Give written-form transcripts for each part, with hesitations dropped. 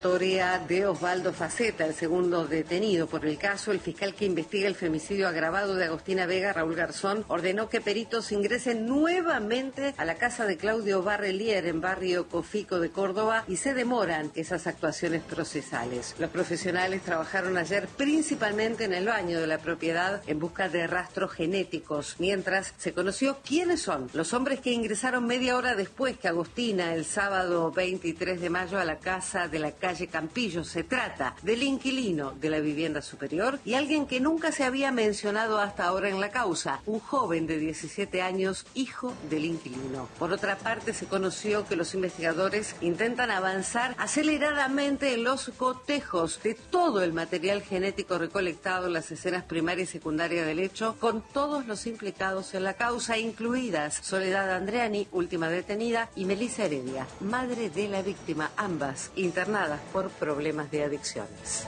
Torea de Osvaldo Faceta, el segundo detenido por el caso. El fiscal que investiga el femicidio agravado de Agostina Vega, Raúl Garzón, ordenó que peritos ingresen nuevamente a la casa de Claudio Barrelier en barrio Cofico de Córdoba y se demoran esas actuaciones procesales. Los profesionales trabajaron ayer principalmente en el baño de la propiedad en busca de rastros genéticos, mientras se conoció quiénes son los hombres que ingresaron media hora después que Agostina, el sábado 23 de mayo, a la casa de la calle Campillo. Se trata del inquilino de la vivienda superior y alguien que nunca se había mencionado hasta ahora en la causa, un joven de 17 años, hijo del inquilino. Por otra parte, se conoció que los investigadores intentan avanzar aceleradamente en los cotejos de todo el material genético recolectado en las escenas primaria y secundaria del hecho, con todos los implicados en la causa, incluidas Soledad Andreani, última detenida, y Melissa Heredia, madre de la víctima, ambas internadas por problemas de adicciones.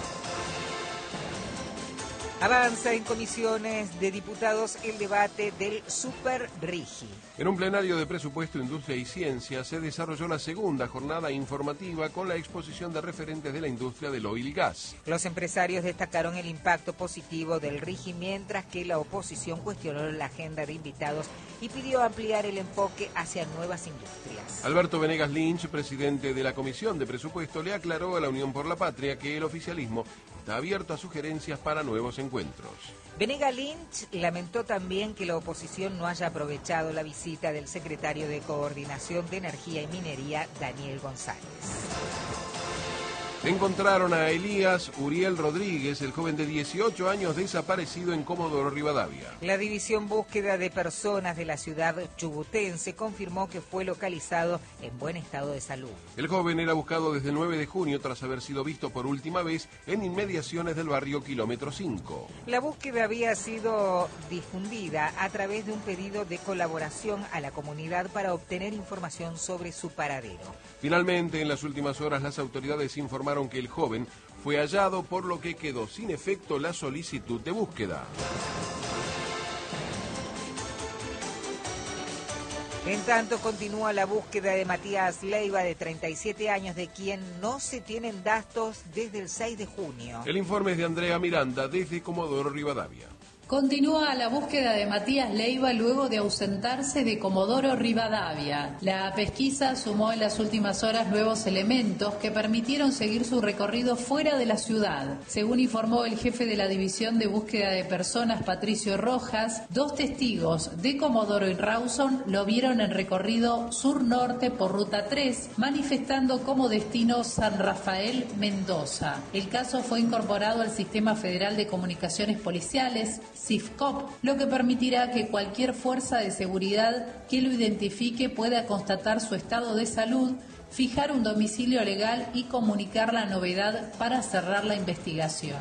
Avanza en comisiones de diputados el debate del Super Rigi. En un plenario de Presupuesto, Industria y Ciencia se desarrolló la segunda jornada informativa con la exposición de referentes de la industria del oil y gas. Los empresarios destacaron el impacto positivo del Rigi, mientras que la oposición cuestionó la agenda de invitados y pidió ampliar el enfoque hacia nuevas industrias. Alberto Venegas Lynch, presidente de la Comisión de Presupuesto, le aclaró a la Unión por la Patria que el oficialismo está abierto a sugerencias para nuevos encuentros. Venegas Lynch lamentó también que la oposición no haya aprovechado la visita del secretario de Coordinación de Energía y Minería, Daniel González. Encontraron a Elías Uriel Rodríguez, el joven de 18 años desaparecido en Comodoro Rivadavia. La División Búsqueda de Personas de la ciudad chubutense confirmó que fue localizado en buen estado de salud. El joven era buscado desde el 9 de junio tras haber sido visto por última vez en inmediaciones del barrio Kilómetro 5. La búsqueda había sido difundida a través de un pedido de colaboración a la comunidad para obtener información sobre su paradero. Finalmente, en las últimas horas, las autoridades informaron que el joven fue hallado, por lo que quedó sin efecto la solicitud de búsqueda. En tanto, continúa la búsqueda de Matías Leiva, de 37 años, de quien no se tienen datos desde el 6 de junio. El informe es de Andrea Miranda, desde Comodoro Rivadavia. Continúa la búsqueda de Matías Leiva luego de ausentarse de Comodoro Rivadavia. La pesquisa sumó en las últimas horas nuevos elementos que permitieron seguir su recorrido fuera de la ciudad. Según informó el jefe de la División de Búsqueda de Personas, Patricio Rojas, 2 testigos de Comodoro y Rawson lo vieron en recorrido sur-norte por Ruta 3, manifestando como destino San Rafael, Mendoza. El caso fue incorporado al Sistema Federal de Comunicaciones Policiales, SIFCOP, lo que permitirá que cualquier fuerza de seguridad que lo identifique pueda constatar su estado de salud, fijar un domicilio legal y comunicar la novedad para cerrar la investigación.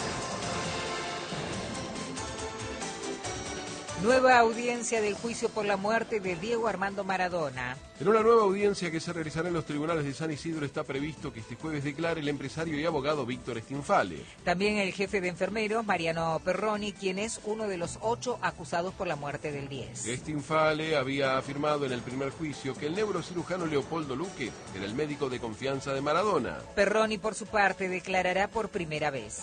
Nueva audiencia del juicio por la muerte de Diego Armando Maradona. En una nueva audiencia que se realizará en los tribunales de San Isidro está previsto que este jueves declare el empresario y abogado Víctor Stinfale. También el jefe de enfermeros, Mariano Perroni, quien es uno de los 8 acusados por la muerte del 10. Stinfale había afirmado en el primer juicio que el neurocirujano Leopoldo Luque era el médico de confianza de Maradona. Perroni, por su parte, declarará por primera vez.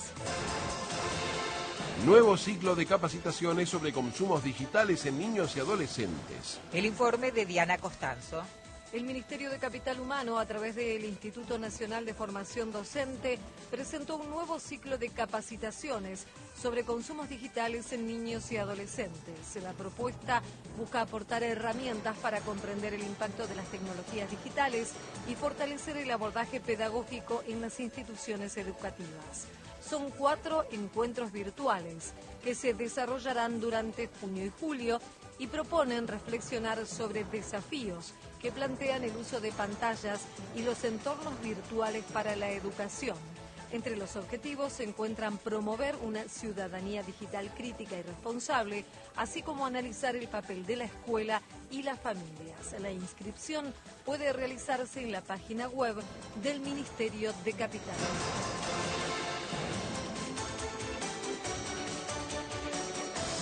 Nuevo ciclo de capacitaciones sobre consumos digitales en niños y adolescentes. El informe de Diana Costanzo. El Ministerio de Capital Humano, a través del Instituto Nacional de Formación Docente, presentó un nuevo ciclo de capacitaciones sobre consumos digitales en niños y adolescentes. La propuesta busca aportar herramientas para comprender el impacto de las tecnologías digitales y fortalecer el abordaje pedagógico en las instituciones educativas. Son 4 encuentros virtuales que se desarrollarán durante junio y julio y proponen reflexionar sobre desafíos que plantean el uso de pantallas y los entornos virtuales para la educación. Entre los objetivos se encuentran promover una ciudadanía digital crítica y responsable, así como analizar el papel de la escuela y las familias. La inscripción puede realizarse en la página web del Ministerio de Capital.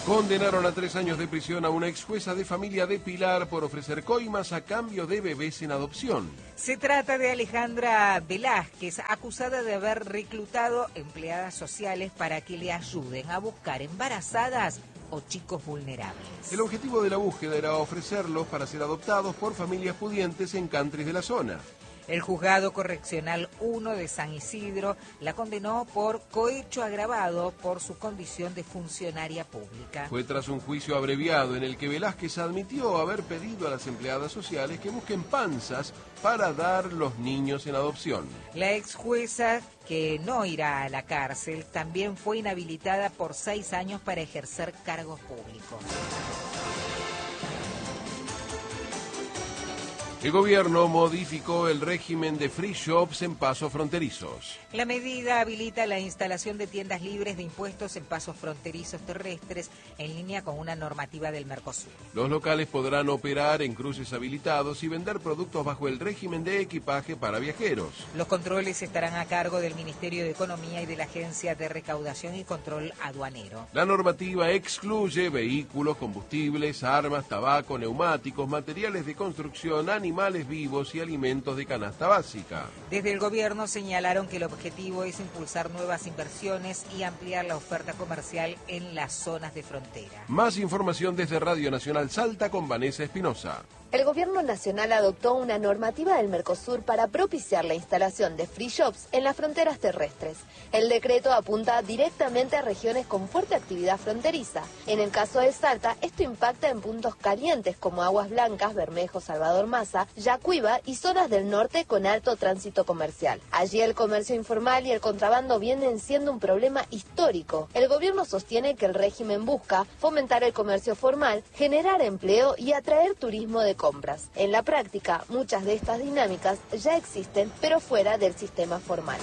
Condenaron a 3 años de prisión a una ex jueza de familia de Pilar por ofrecer coimas a cambio de bebés en adopción. Se trata de Alejandra Velázquez, acusada de haber reclutado empleadas sociales para que le ayuden a buscar embarazadas o chicos vulnerables. El objetivo de la búsqueda era ofrecerlos para ser adoptados por familias pudientes en countries de la zona. El Juzgado Correccional 1 de San Isidro la condenó por cohecho agravado por su condición de funcionaria pública. Fue tras un juicio abreviado en el que Velázquez admitió haber pedido a las empleadas sociales que busquen panzas para dar los niños en adopción. La ex jueza, que no irá a la cárcel, también fue inhabilitada por 6 años para ejercer cargos públicos. El gobierno modificó el régimen de free shops en pasos fronterizos. La medida habilita la instalación de tiendas libres de impuestos en pasos fronterizos terrestres en línea con una normativa del Mercosur. Los locales podrán operar en cruces habilitados y vender productos bajo el régimen de equipaje para viajeros. Los controles estarán a cargo del Ministerio de Economía y de la Agencia de Recaudación y Control Aduanero. La normativa excluye vehículos, combustibles, armas, tabaco, neumáticos, materiales de construcción, animales vivos y alimentos de canasta básica. Desde el gobierno señalaron que el objetivo es impulsar nuevas inversiones y ampliar la oferta comercial en las zonas de frontera. Más información desde Radio Nacional Salta con Vanessa Espinosa. El gobierno nacional adoptó una normativa del Mercosur para propiciar la instalación de free shops en las fronteras terrestres. El decreto apunta directamente a regiones con fuerte actividad fronteriza. En el caso de Salta, esto impacta en puntos calientes como Aguas Blancas, Bermejo, Salvador Maza, Yacuiba y zonas del norte con alto tránsito comercial. Allí el comercio informal y el contrabando vienen siendo un problema histórico. El gobierno sostiene que el régimen busca fomentar el comercio formal, generar empleo y atraer turismo de compras. En la práctica, muchas de estas dinámicas ya existen, pero fuera del sistema formal.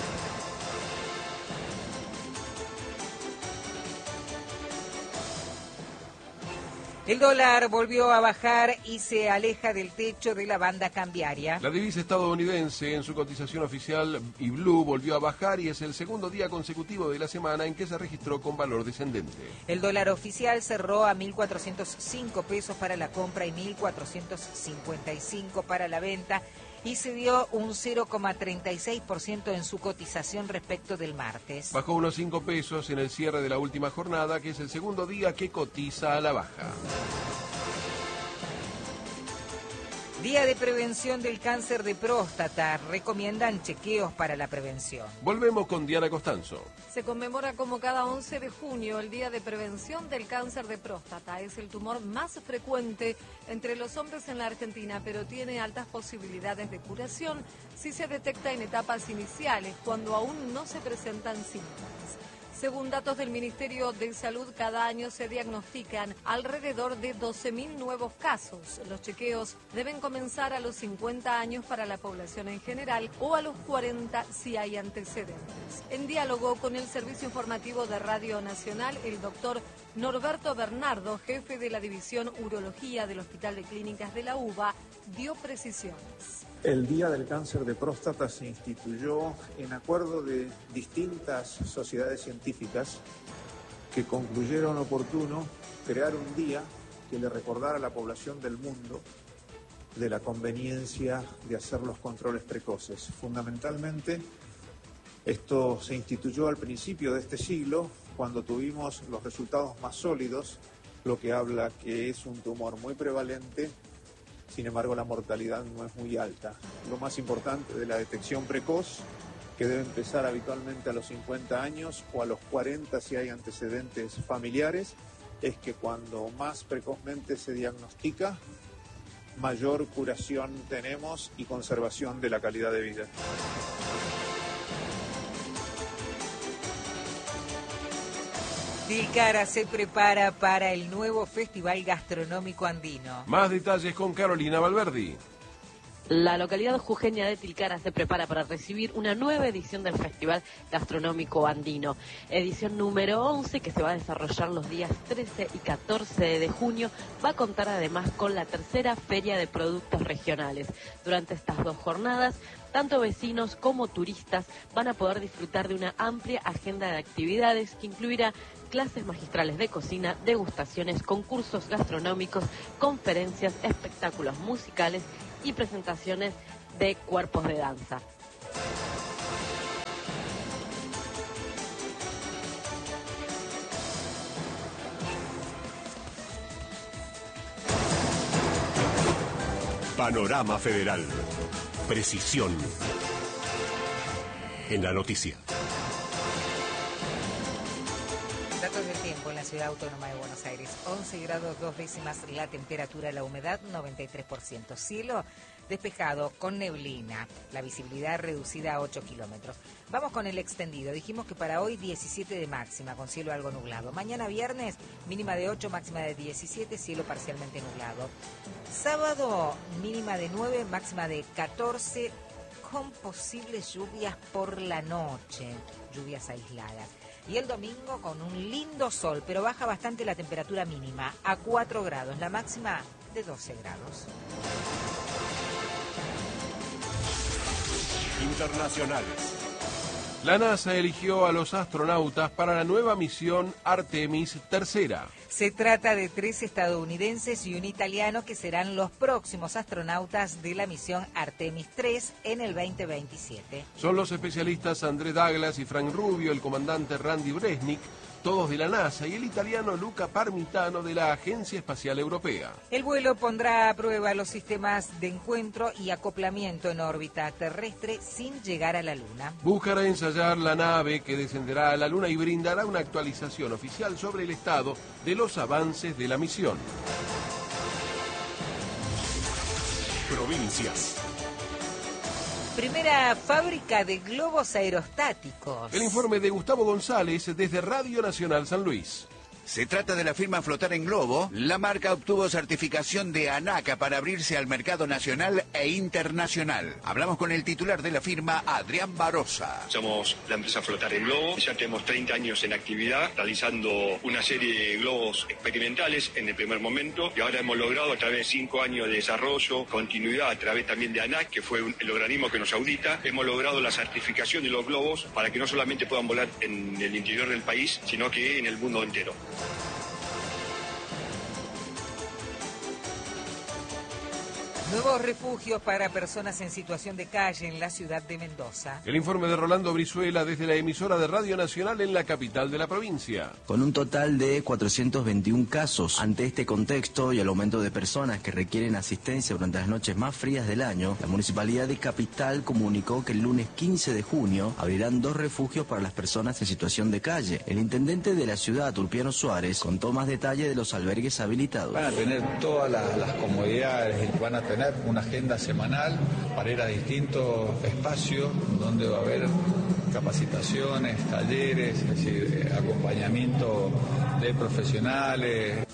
El dólar volvió a bajar y se aleja del techo de la banda cambiaria. La divisa estadounidense en su cotización oficial y blue volvió a bajar y es el segundo día consecutivo de la semana en que se registró con valor descendente. El dólar oficial cerró a 1.405 pesos para la compra y 1.455 para la venta y se dio un 0,36% en su cotización respecto del martes. Bajó unos 5 pesos en el cierre de la última jornada, que es el segundo día que cotiza a la baja. Día de prevención del cáncer de próstata. Recomiendan chequeos para la prevención. Volvemos con Diana Costanzo. Se conmemora como cada 11 de junio el Día de Prevención del Cáncer de Próstata. Es el tumor más frecuente entre los hombres en la Argentina, pero tiene altas posibilidades de curación si se detecta en etapas iniciales, cuando aún no se presentan síntomas. Según datos del Ministerio de Salud, cada año se diagnostican alrededor de 12.000 nuevos casos. Los chequeos deben comenzar a los 50 años para la población en general o a los 40 si hay antecedentes. En diálogo con el Servicio Informativo de Radio Nacional, el doctor Norberto Bernardo, jefe de la División Urología del Hospital de Clínicas de la UBA, dio precisiones. El Día del Cáncer de Próstata se instituyó en acuerdo de distintas sociedades científicas que concluyeron oportuno crear un día que le recordara a la población del mundo de la conveniencia de hacer los controles precoces. Fundamentalmente, esto se instituyó al principio de este siglo, cuando tuvimos los resultados más sólidos, lo que habla que es un tumor muy prevalente. Sin embargo, la mortalidad no es muy alta. Lo más importante de la detección precoz, que debe empezar habitualmente a los 50 años o a los 40 si hay antecedentes familiares, es que cuando más precozmente se diagnostica, mayor curación tenemos y conservación de la calidad de vida. Tilcara se prepara para el nuevo Festival Gastronómico Andino. Más detalles con Carolina Valverdi. La localidad jujeña de Tilcara se prepara para recibir una nueva edición del Festival Gastronómico Andino, edición número 11 que se va a desarrollar los días 13 y 14 de junio. Va a contar además con la tercera Feria de Productos Regionales. Durante estas 2 jornadas Tanto vecinos como turistas van a poder disfrutar de una amplia agenda de actividades que incluirá clases magistrales de cocina, degustaciones, concursos gastronómicos, conferencias, espectáculos musicales y presentaciones de cuerpos de danza. Panorama Federal. Precisión en la noticia. Datos del tiempo en la Ciudad Autónoma de Buenos Aires. 11 grados 2 décimas la temperatura, la humedad 93%. Cielo despejado con neblina, la visibilidad reducida a 8 kilómetros. Vamos con el extendido. Dijimos que para hoy 17 de máxima, con cielo algo nublado. Mañana viernes, mínima de 8, máxima de 17, cielo parcialmente nublado. Sábado, mínima de 9, máxima de 14, con posibles lluvias por la noche, lluvias aisladas. Y el domingo con un lindo sol, pero baja bastante la temperatura mínima, a 4 grados, la máxima de 12 grados. Internacionales. La NASA eligió a los astronautas para la nueva misión Artemis III. Se trata de 3 estadounidenses y un italiano que serán los próximos astronautas de la misión Artemis III en el 2027. Son los especialistas André Douglas y Frank Rubio, el comandante Randy Bresnik, todos de la NASA, y el italiano Luca Parmitano de la Agencia Espacial Europea. El vuelo pondrá a prueba los sistemas de encuentro y acoplamiento en órbita terrestre sin llegar a la Luna. Buscará ensayar la nave que descenderá a la Luna y brindará una actualización oficial sobre el estado de los avances de la misión. Provincias. Primera fábrica de globos aerostáticos. El informe de Gustavo González desde Radio Nacional San Luis. Se trata de la firma Flotar en Globo. La marca obtuvo certificación de ANACA para abrirse al mercado nacional e internacional. Hablamos con el titular de la firma, Adrián Barosa. Somos la empresa Flotar en Globo. Ya tenemos 30 años en actividad, realizando una serie de globos experimentales en el primer momento. Y ahora hemos logrado, a través de 5 años de desarrollo, continuidad a través también de ANAC, que fue el organismo que nos audita, hemos logrado la certificación de los globos para que no solamente puedan volar en el interior del país, sino que en el mundo entero. Nuevos refugios para personas en situación de calle en la ciudad de Mendoza. El informe de Rolando Brizuela desde la emisora de Radio Nacional en la capital de la provincia. Con un total de 421 casos. Ante este contexto y el aumento de personas que requieren asistencia durante las noches más frías del año, la Municipalidad de Capital comunicó que el lunes 15 de junio abrirán 2 refugios para las personas en situación de calle. El intendente de la ciudad, Ulpiano Suárez, contó más detalle de los albergues habilitados. Van a tener todas las comodidades, van a tener una agenda semanal para ir a distintos espacios donde va a haber capacitaciones, talleres, es decir, acompañamiento de profesionales.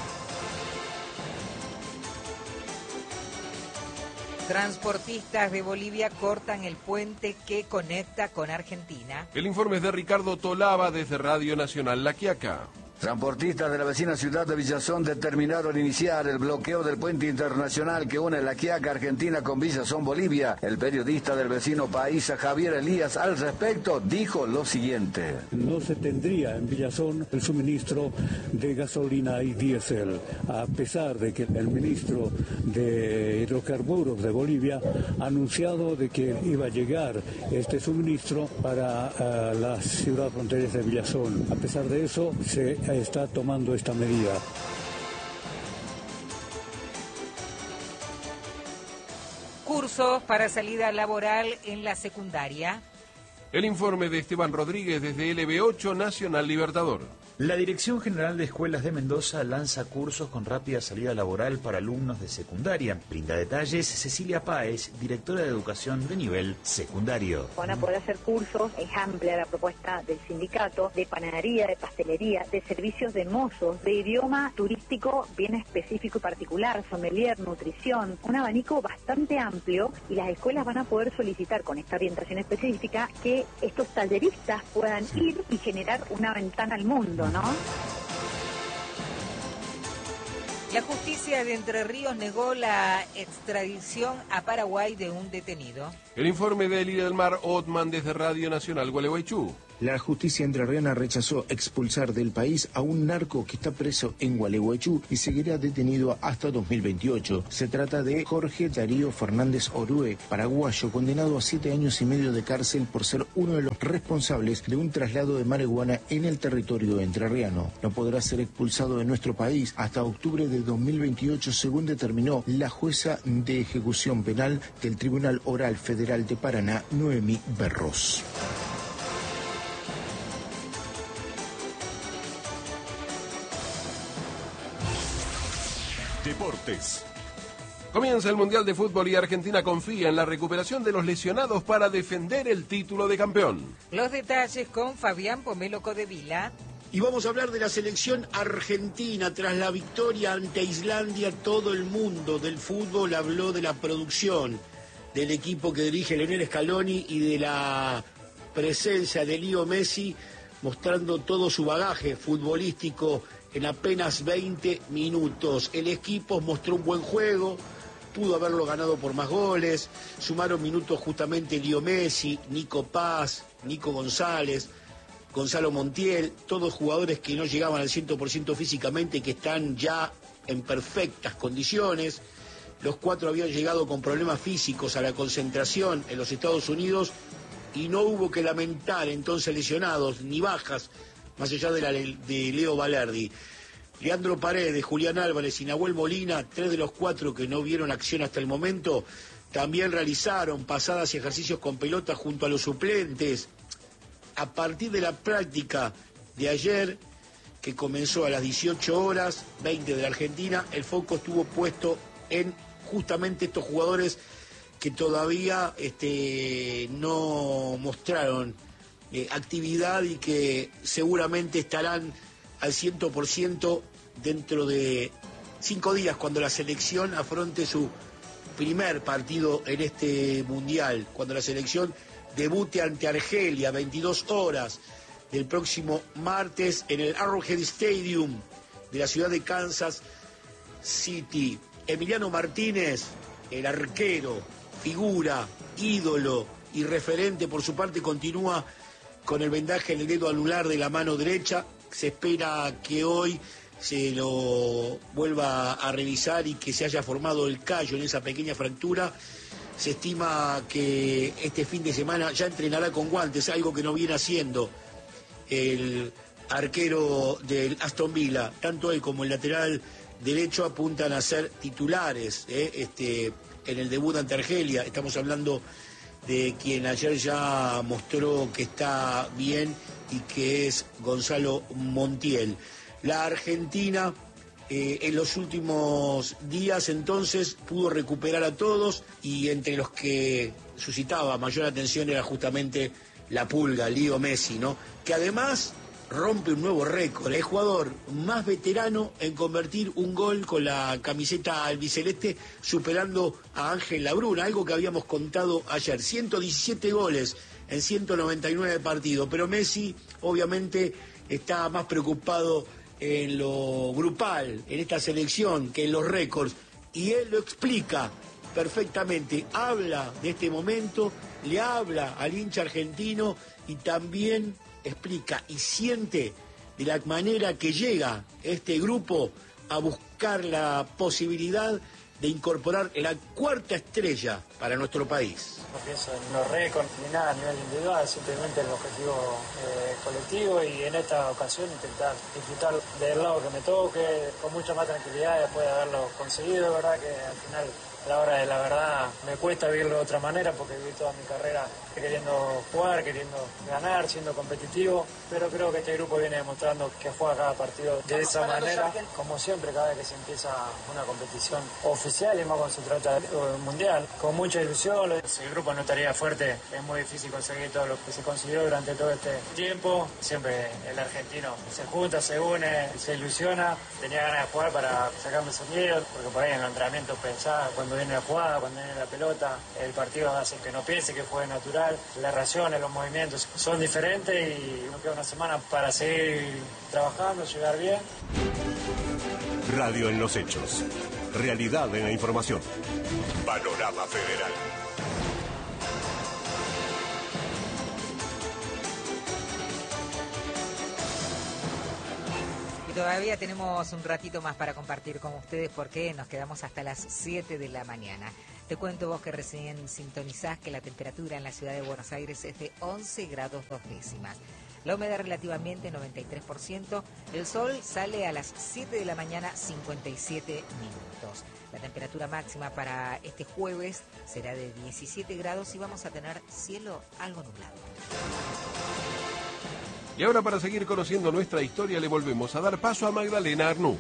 Transportistas de Bolivia cortan el puente que conecta con Argentina. El informe es de Ricardo Tolaba desde Radio Nacional La Quiaca. Transportistas de la vecina ciudad de Villazón determinaron iniciar el bloqueo del puente internacional que une La Quiaca, Argentina, con Villazón, Bolivia. El periodista del vecino país, Javier Elías, al respecto dijo lo siguiente. No se tendría en Villazón el suministro de gasolina y diésel, a pesar de que el ministro de Hidrocarburos de Bolivia ha anunciado de que iba a llegar este suministro para la ciudad fronteriza de Villazón. A pesar de eso, se está tomando esta medida. Cursos para salida laboral en la secundaria. El informe de Esteban Rodríguez desde LB8 Nacional Libertador. La Dirección General de Escuelas de Mendoza lanza cursos con rápida salida laboral para alumnos de secundaria. Brinda detalles Cecilia Páez, directora de Educación de nivel secundario. Van a poder hacer cursos, es amplia la propuesta del sindicato, de panadería, de pastelería, de servicios de mozos, de idioma turístico bien específico y particular, sommelier, nutrición, un abanico bastante amplio, y las escuelas van a poder solicitar con esta orientación específica que estos talleristas puedan ir y generar una ventana al mundo, ¿no? La justicia de Entre Ríos negó la extradición a Paraguay de un detenido. El informe de Elida del Mar Otman desde Radio Nacional Gualeguaychú. La justicia entrerriana rechazó expulsar del país a un narco que está preso en Gualeguaychú y seguirá detenido hasta 2028. Se trata de Jorge Darío Fernández Orue, paraguayo, condenado a 7 años y medio de cárcel por ser uno de los responsables de un traslado de marihuana en el territorio entrerriano. No podrá ser expulsado de nuestro país hasta octubre de 2028, según determinó la jueza de ejecución penal del Tribunal Oral Federal de Paraná, Noemí Berros. Deportes. Comienza el Mundial de Fútbol y Argentina confía en la recuperación de los lesionados para defender el título de campeón. Los detalles con Fabián Pomelo Codevila. Y vamos a hablar de la selección argentina. Tras la victoria ante Islandia, todo el mundo del fútbol habló de la producción del equipo que dirige Lionel Scaloni y de la presencia de Leo Messi, mostrando todo su bagaje futbolístico en apenas 20 minutos. El equipo mostró un buen juego, pudo haberlo ganado por más goles, sumaron minutos justamente Leo Messi, Nico Paz, Nico González, Gonzalo Montiel, todos jugadores que no llegaban al 100% físicamente, que están ya en perfectas condiciones. Los 4 habían llegado con problemas físicos a la concentración en los Estados Unidos y no hubo que lamentar entonces lesionados ni bajas, más allá de Leo Valerdi. Leandro Paredes, Julián Álvarez y Nahuel Molina, 3 de los 4 que no vieron acción hasta el momento, también realizaron pasadas y ejercicios con pelota junto a los suplentes. A partir de la práctica de ayer, que comenzó a las 18 horas, 20 de la Argentina, el foco estuvo puesto en justamente estos jugadores que todavía no mostraron actividad y que seguramente estarán al 100% dentro de 5 días, cuando la selección afronte su primer partido en este Mundial, cuando la selección debute ante Argelia, 22 horas del próximo martes en el Arrowhead Stadium de la ciudad de Kansas City. Emiliano Martínez, el arquero, figura, ídolo y referente, por su parte, continúa con el vendaje en el dedo anular de la mano derecha. Se espera que hoy se lo vuelva a revisar y que se haya formado el callo en esa pequeña fractura. Se estima que este fin de semana ya entrenará con guantes, algo que no viene haciendo el arquero del Aston Villa. Tanto él como el lateral derecho apuntan a ser titulares en el debut ante Argelia. Estamos hablando de quien ayer ya mostró que está bien y que es Gonzalo Montiel. La Argentina en los últimos días entonces pudo recuperar a todos, y entre los que suscitaba mayor atención era justamente la pulga, Leo Messi, ¿no? Que además rompe un nuevo récord, el jugador más veterano en convertir un gol con la camiseta albiceleste, superando a Ángel Labruna, algo que habíamos contado ayer. 117 goles en 199 partidos, pero Messi obviamente está más preocupado en lo grupal, en esta selección, que en los récords, y él lo explica perfectamente, habla de este momento, le habla al hincha argentino y también explica y siente de la manera que llega este grupo a buscar la posibilidad de incorporar la 4ª estrella para nuestro país. No pienso en los récords ni nada a nivel individual, simplemente el objetivo colectivo, y en esta ocasión intentar disfrutar del lado que me toque con mucha más tranquilidad después de haberlo conseguido. Es verdad que al final, a la hora de la verdad, me cuesta vivirlo de otra manera, porque viví toda mi carrera queriendo jugar, queriendo ganar, siendo competitivo, pero creo que este grupo viene demostrando que juega cada partido de esa manera. Como siempre, cada vez que se empieza una competición oficial, y más cuando se trata de mundial, con mucha ilusión. Si el grupo no estaría fuerte, es muy difícil conseguir todo lo que se consiguió durante todo este tiempo. Siempre el argentino se junta, se une, se ilusiona. Tenía ganas de jugar para sacarme esos miedos, porque por ahí en el entrenamiento pensaba, después cuando viene la jugada, cuando viene la pelota, el partido hace que no piense, que juegue natural, las reacciones, los movimientos son diferentes y nos queda una semana para seguir trabajando, llegar bien. Radio en los hechos. Realidad en la información. Panorama Federal. Y todavía tenemos un ratito más para compartir con ustedes porque nos quedamos hasta las 7 de la mañana. Te cuento vos que recién sintonizás que la temperatura en la ciudad de Buenos Aires es de 11 grados 2 décimas. La humedad relativamente 93%. El sol sale a las 7 de la mañana 57 minutos. La temperatura máxima para este jueves será de 17 grados y vamos a tener cielo algo nublado. Y ahora, para seguir conociendo nuestra historia, le volvemos a dar paso a Magdalena Arnú.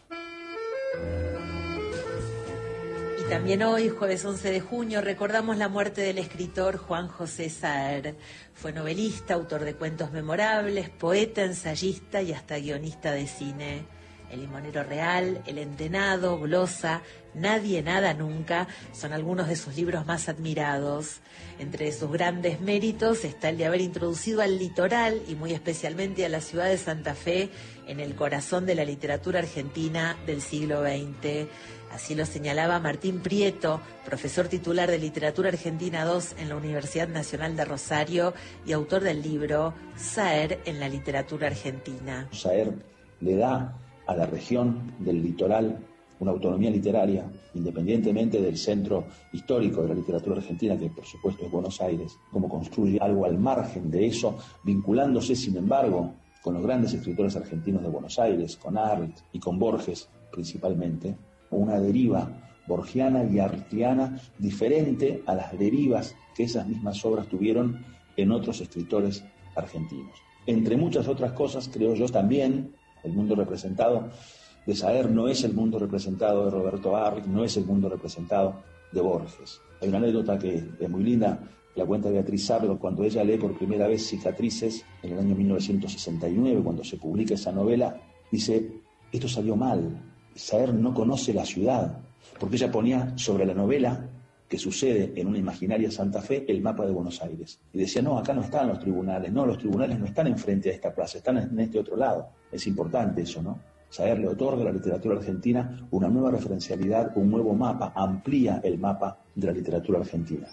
Y también hoy, jueves 11 de junio, recordamos la muerte del escritor Juan José Saer. Fue novelista, autor de cuentos memorables, poeta, ensayista y hasta guionista de cine. El limonero real, El entenado, Glosa, Nadie, nada, nunca son algunos de sus libros más admirados. Entre sus grandes méritos está el de haber introducido al litoral y muy especialmente a la ciudad de Santa Fe en el corazón de la literatura argentina del siglo XX. Así lo señalaba Martín Prieto, profesor titular de Literatura Argentina II en la Universidad Nacional de Rosario y autor del libro Saer en la literatura argentina. Saer le da a la región del litoral una autonomía literaria, independientemente del centro histórico de la literatura argentina, que por supuesto es Buenos Aires, como construye algo al margen de eso, vinculándose sin embargo con los grandes escritores argentinos de Buenos Aires, con Arlt y con Borges principalmente, una deriva borgiana y artiana diferente a las derivas que esas mismas obras tuvieron en otros escritores argentinos. Entre muchas otras cosas, creo yo también, el mundo representado de Saer no es el mundo representado de Roberto Arlt, no es el mundo representado de Borges. Hay una anécdota que es muy linda, la cuenta Beatriz Sarlo, cuando ella lee por primera vez Cicatrices, en el año 1969, cuando se publica esa novela, dice, esto salió mal, Saer no conoce la ciudad, porque ella ponía sobre la novela que sucede en una imaginaria Santa Fe el mapa de Buenos Aires. Y decía, no, acá no están los tribunales, no, los tribunales no están enfrente de esta plaza, están en este otro lado. Es importante eso, ¿no? Saer le otorga a la literatura argentina una nueva referencialidad, un nuevo mapa, amplía el mapa de la literatura argentina.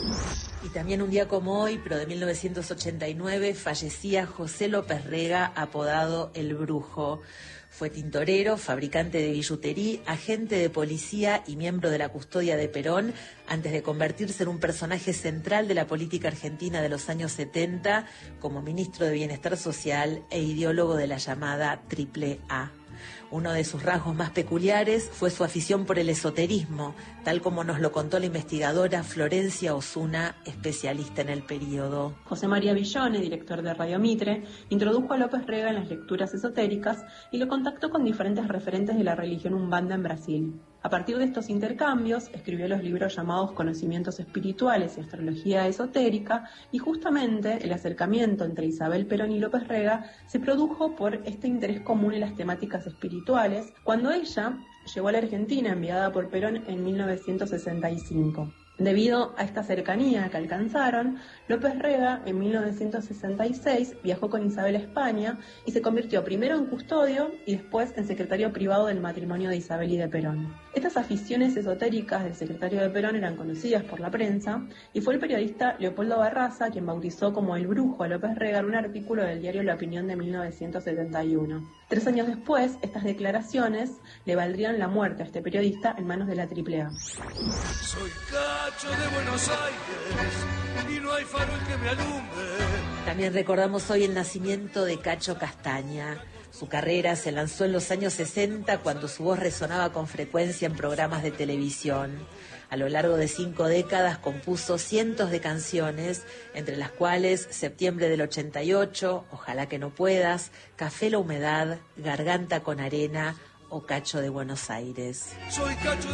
Y también un día como hoy, pero de 1989, fallecía José López Rega, apodado El Brujo. Fue tintorero, fabricante de billutería, agente de policía y miembro de la custodia de Perón, antes de convertirse en un personaje central de la política argentina de los años 70 como ministro de Bienestar Social e ideólogo de la llamada Triple A. Uno de sus rasgos más peculiares fue su afición por el esoterismo, tal como nos lo contó la investigadora Florencia Osuna, especialista en el período. José María Villone, director de Radio Mitre, introdujo a López Rega en las lecturas esotéricas y lo contactó con diferentes referentes de la religión umbanda en Brasil. A partir de estos intercambios, escribió los libros llamados Conocimientos Espirituales y Astrología Esotérica, y justamente el acercamiento entre Isabel Perón y López Rega se produjo por este interés común en las temáticas espirituales, cuando ella llegó a la Argentina enviada por Perón en 1965. Debido a esta cercanía que alcanzaron, López Rega en 1966 viajó con Isabel a España y se convirtió primero en custodio y después en secretario privado del matrimonio de Isabel y de Perón. Estas aficiones esotéricas del secretario de Perón eran conocidas por la prensa y fue el periodista Leopoldo Barraza quien bautizó como El Brujo a López Rega en un artículo del diario La Opinión de 1971. 3 años después, estas declaraciones le valdrían la muerte a este periodista en manos de la AAA. Soy Cacho de Buenos Aires y no hay farol que me alumbre. También recordamos hoy el nacimiento de Cacho Castaña. Su carrera se lanzó en los años 60 cuando su voz resonaba con frecuencia en programas de televisión. A lo largo de 5 décadas compuso cientos de canciones, entre las cuales Septiembre del 88, Ojalá que no puedas, Café la humedad, Garganta con arena o Cacho de Buenos Aires. Soy Cacho